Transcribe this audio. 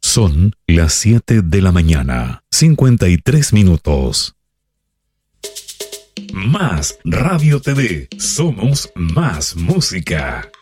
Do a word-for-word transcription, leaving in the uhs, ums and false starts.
Son las siete de la mañana, cincuenta y tres minutos. Más Radio T V, somos más música.